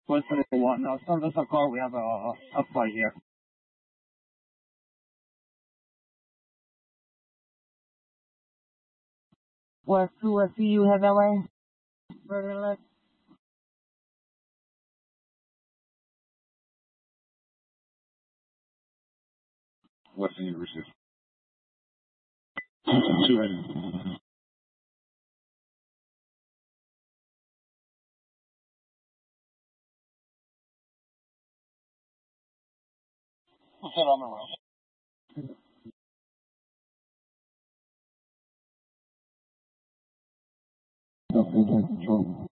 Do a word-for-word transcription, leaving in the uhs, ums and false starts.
West twenty-one. Now, some of us are called. We have a, a fight here. West two, I see you head that way. Further left. Western University. Two heading. What's that on the road? Don't think I control.